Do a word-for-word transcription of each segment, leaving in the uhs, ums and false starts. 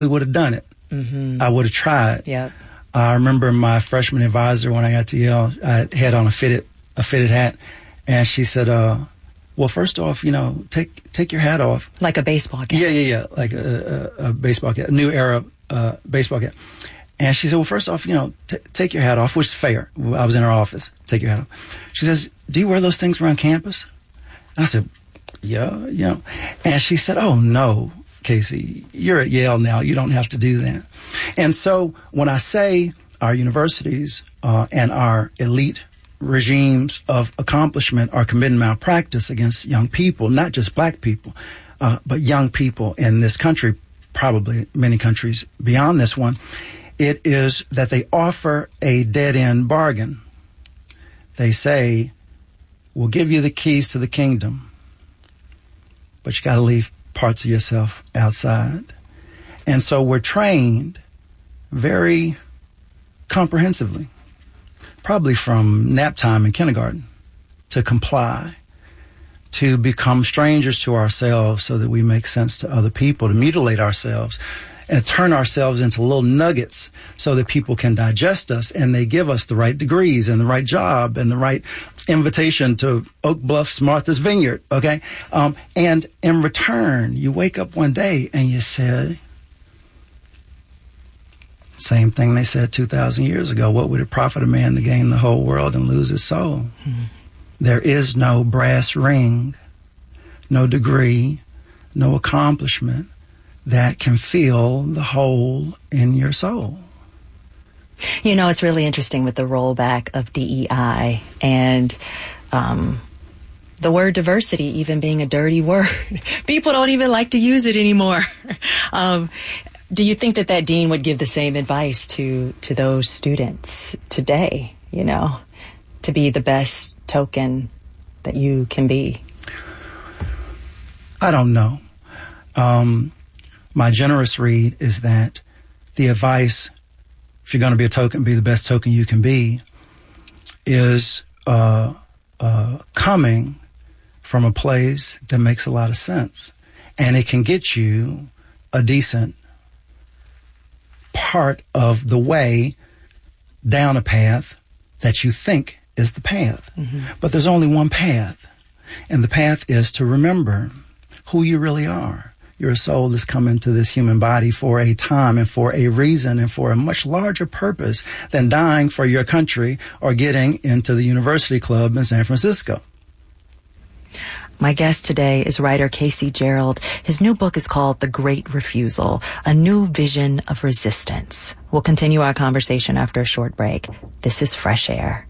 would have done it. Mm-hmm. I would have tried. Yep. I remember my freshman advisor when I got to Yale, I had on a fitted, a fitted hat, and she said, uh, well, first off, you know, take, take your hat off. Like a baseball cap. Yeah, yeah, yeah. Like a, a, a baseball cap, a new era, uh, baseball cap. And she said, well, first off, you know, t- take your hat off, which is fair. I was in her office. Take your hat off. She says, do you wear those things around campus? And I said, yeah, you know. And she said, oh, no, Casey, you're at Yale now. You don't have to do that. And so when I say our universities uh, and our elite regimes of accomplishment are committing malpractice against young people, not just black people, uh, but young people in this country, probably many countries beyond this one, it is that they offer a dead-end bargain. They say, we'll give you the keys to the kingdom, but you got to leave parts of yourself outside. And so we're trained very comprehensively, probably from nap time in kindergarten, to comply, to become strangers to ourselves so that we make sense to other people, to mutilate ourselves and turn ourselves into little nuggets so that people can digest us and they give us the right degrees and the right job and the right invitation to Oak Bluff's Martha's Vineyard, okay? Um, and in return, you wake up one day and you say, same thing they said two thousand years ago, what would it profit a man to gain the whole world and lose his soul? Mm-hmm. There is no brass ring, no degree, no accomplishment that can fill the hole in your soul. You know, it's really interesting with the rollback of D E I and um, the word diversity even being a dirty word. People don't even like to use it anymore. um, do you think that that dean would give the same advice to, to those students today, you know, to be the best token that you can be? I don't know. Um, my generous read is that the advice, if you're going to be a token, be the best token you can be, is uh, uh, coming from a place that makes a lot of sense. And it can get you a decent part of the way down a path that you think is the path. Mm-hmm. But there's only one path. And the path is to remember who you really are. You're a soul that's come into this human body for a time and for a reason and for a much larger purpose than dying for your country or getting into the university club in San Francisco. My guest today is writer Casey Gerald. His new book is called The Great Refusal, A New Vision of Resistance. We'll continue our conversation after a short break. This is Fresh Air.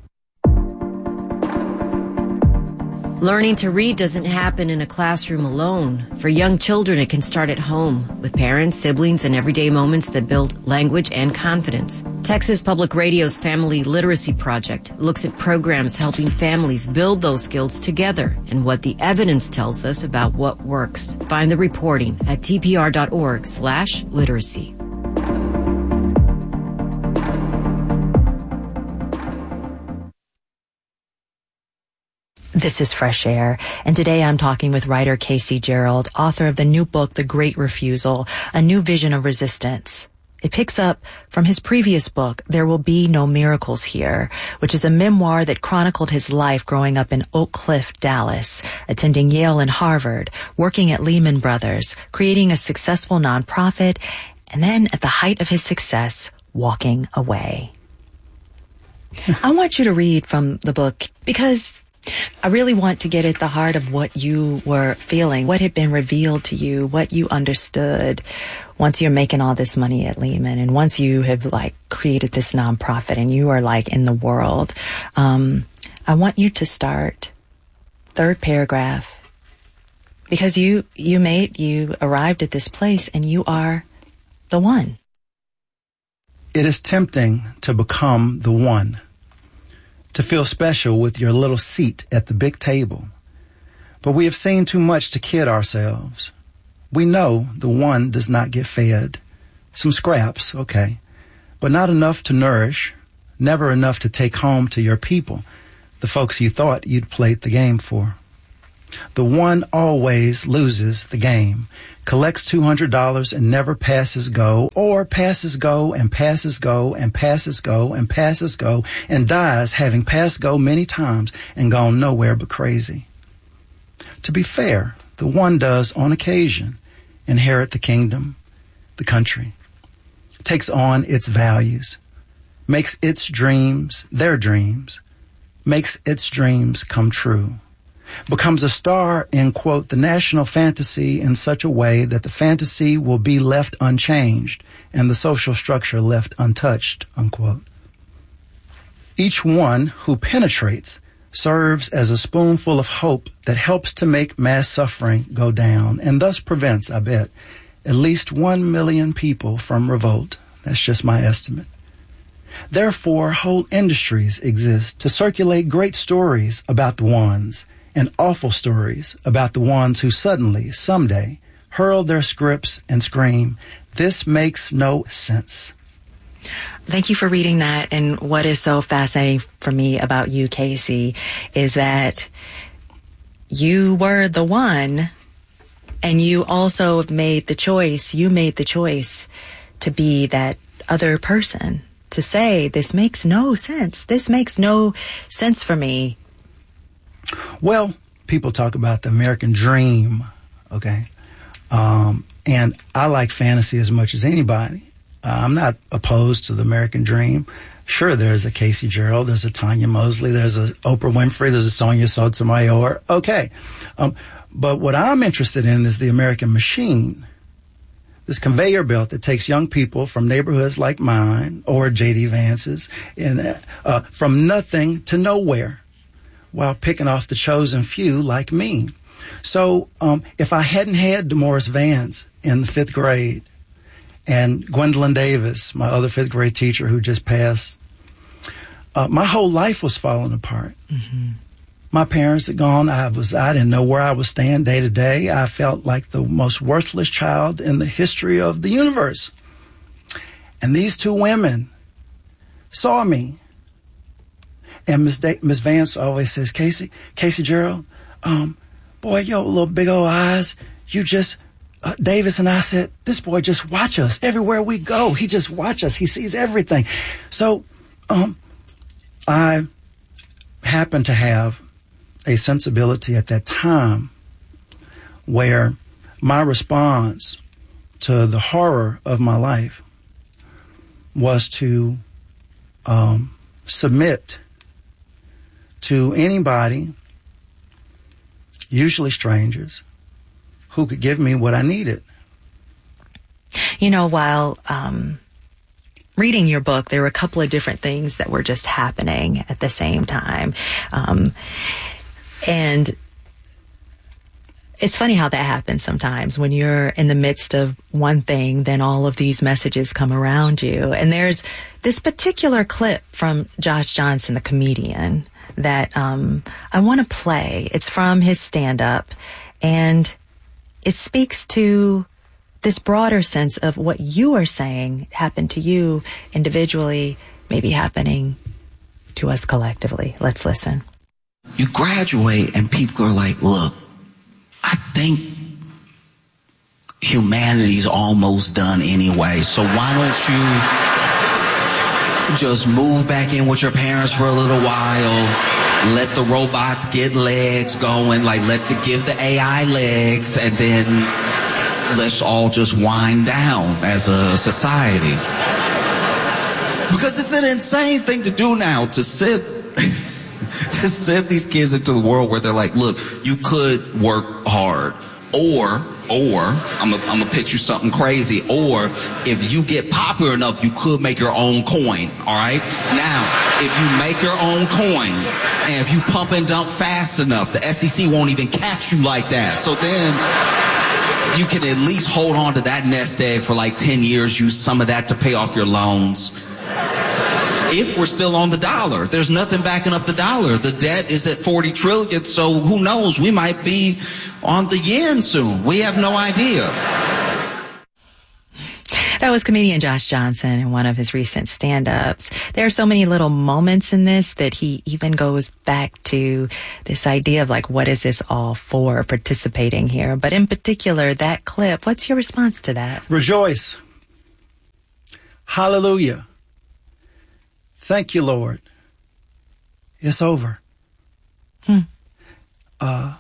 Learning to read doesn't happen in a classroom alone. For young children, it can start at home, with parents, siblings, and everyday moments that build language and confidence. Texas Public Radio's Family Literacy Project looks at programs helping families build those skills together and what the evidence tells us about what works. Find the reporting at tpr.org slash literacy. This is Fresh Air, and today I'm talking with writer Casey Gerald, author of the new book, The Great Refusal, A New Vision of Resistance. It picks up from his previous book, There Will Be No Miracles Here, which is a memoir that chronicled his life growing up in Oak Cliff, Dallas, attending Yale and Harvard, working at Lehman Brothers, creating a successful nonprofit, and then at the height of his success, walking away. I want you to read from the book because I really want to get at the heart of what you were feeling, what had been revealed to you, what you understood once you're making all this money at Lehman and once you have like created this nonprofit and you are like in the world. Um, I want you to start third paragraph because you, you made, you arrived at this place and you are the one. It is tempting to become the one, to feel special with your little seat at the big table. But we have seen too much to kid ourselves. We know the one does not get fed. Some scraps, okay, but not enough to nourish, never enough to take home to your people, the folks you thought you'd played the game for. The one always loses the game. collects two hundred dollars and never passes go, or passes go and passes go and passes go and passes go and dies having passed go many times and gone nowhere but crazy. To be fair, the one does, on occasion, inherit the kingdom, the country, takes on its values, makes its dreams their dreams, makes its dreams come true, becomes a star in, quote, the national fantasy in such a way that the fantasy will be left unchanged and the social structure left untouched, unquote. Each one who penetrates serves as a spoonful of hope that helps to make mass suffering go down and thus prevents, I bet, at least one million people from revolt. That's just my estimate. Therefore, whole industries exist to circulate great stories about the ones and awful stories about the ones who suddenly, someday, hurl their scripts and scream, "This makes no sense." Thank you for reading that. And what is so fascinating for me about you, Casey, is that you were the one, and you also made the choice, you made the choice to be that other person, to say, this makes no sense. This makes no sense for me. Well, people talk about the American dream, okay? Um, and I like fantasy as much as anybody. Uh, I'm not opposed to the American dream. Sure, there's a Casey Gerald, there's a Tanya Mosley, there's a Oprah Winfrey, there's a Sonia Sotomayor. Okay. Um, but what I'm interested in is the American machine. This conveyor belt that takes young people from neighborhoods like mine or J D Vance's in, uh, from nothing to nowhere while picking off the chosen few like me. So um, if I hadn't had DeMaurice Vance in the fifth grade, and Gwendolyn Davis, my other fifth grade teacher who just passed, uh, my whole life was falling apart. Mm-hmm. My parents had gone. I was, I didn't know where I was staying day to day. I felt like the most worthless child in the history of the universe. And these two women saw me. And Miss Da- Miss Vance always says, Casey, Casey Gerald, um, boy, yo, little big old eyes, you just, Uh, Davis and I said, this boy just watch us everywhere we go. He just watch us. He sees everything. So um, I happened to have a sensibility at that time where my response to the horror of my life was to um, submit to anybody, usually strangers, who could give me what I needed. You know, while um, reading your book, there were a couple of different things that were just happening at the same time. Um, and it's funny how that happens sometimes. When you're in the midst of one thing, then all of these messages come around you. And there's this particular clip from Josh Johnson, the comedian, that um, I want to play. It's from his stand-up, and it speaks to this broader sense of what you are saying happened to you individually, maybe happening to us collectively. Let's listen. You graduate and people are like, look, I think humanity's almost done anyway, so why don't you just move back in with your parents for a little while, let the robots get legs going, like let the give the A I legs, and then let's all just wind down as a society. Because it's an insane thing to do now, to sit to send these kids into the world where they're like, look, you could work hard, or Or, I'm gonna I'm gonna pitch you something crazy, or if you get popular enough, you could make your own coin, all right? Now, if you make your own coin, and if you pump and dump fast enough, the S E C won't even catch you like that. So then, you can at least hold on to that nest egg for like ten years, use some of that to pay off your loans. If we're still on the dollar, there's nothing backing up the dollar. The debt is at forty trillion, so who knows? We might be on the yen soon. We have no idea. That was comedian Josh Johnson in one of his recent stand-ups. There are so many little moments in this that he even goes back to this idea of like, what is this all for, participating here? But in particular, that clip, what's your response to that? Rejoice. Hallelujah. Thank you, Lord. It's over. Hmm. Uh,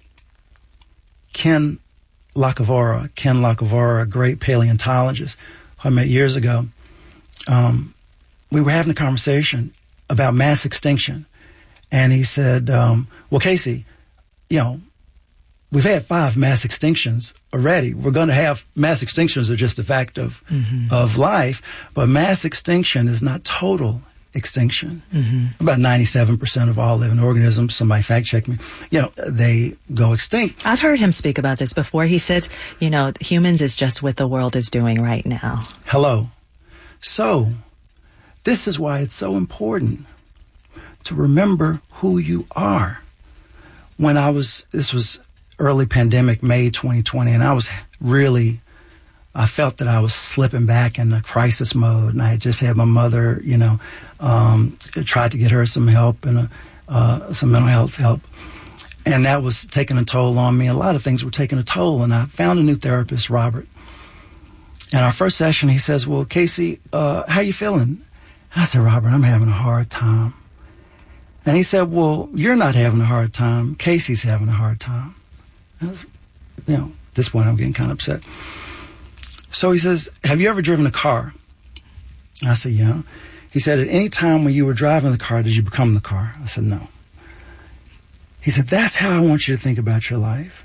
Ken Lacavara, Ken Lacavara, a great paleontologist who I met years ago, um, we were having a conversation about mass extinction. And he said, um, well, Casey, you know, we've had five mass extinctions already. We're going to have mass extinctions are just a fact of, mm-hmm. of life, but mass extinction is not total extinction. Mm-hmm. About ninety-seven percent of all living organisms, somebody fact check me, you know, they go extinct. I've heard him speak about this before. He said, you know, humans is just what the world is doing right now. Hello. So, this is why it's so important to remember who you are. When I was, this was early pandemic, May twenty twenty, and I was really, I felt that I was slipping back in the crisis mode, and I had just had my mother, you know, um, tried to get her some help and uh, uh, some mental health help, and that was taking a toll on me. A lot of things were taking a toll, and I found a new therapist, Robert. And our first session, he says, well, Casey, uh, how you feeling? And I said, Robert, I'm having a hard time. And he said, well, you're not having a hard time. Casey's having a hard time. I was, you know, at this point, I'm getting kind of upset. So he says, have you ever driven a car? I said, yeah. He said, at any time when you were driving the car, did you become the car? I said, no. He said, that's how I want you to think about your life.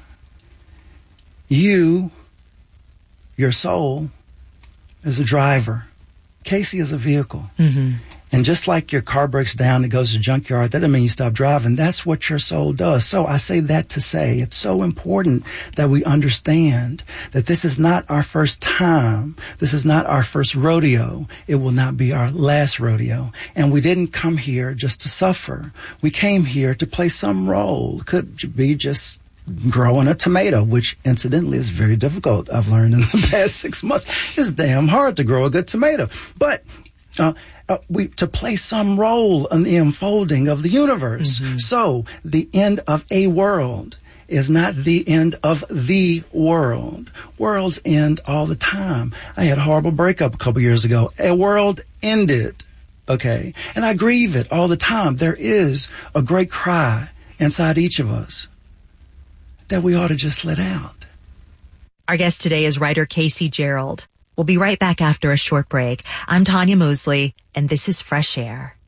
You, your soul, is a driver. Casey is a vehicle. Mm-hmm. And just like your car breaks down, it goes to the junkyard, that doesn't mean you stop driving. That's what your soul does. So I say that to say it's so important that we understand that this is not our first time. This is not our first rodeo. It will not be our last rodeo. And we didn't come here just to suffer. We came here to play some role. It could be just growing a tomato, which incidentally is very difficult. I've learned in the past six months. It's damn hard to grow a good tomato. But, uh, Uh, we to play some role in the unfolding of the universe. Mm-hmm. So the end of a world is not the end of the world. Worlds end all the time. I had a horrible breakup a couple years ago. A world ended, okay? And I grieve it all the time. There is a great cry inside each of us that we ought to just let out. Our guest today is writer Casey Gerald. We'll be right back after a short break. I'm Tanya Mosley, and this is Fresh Air.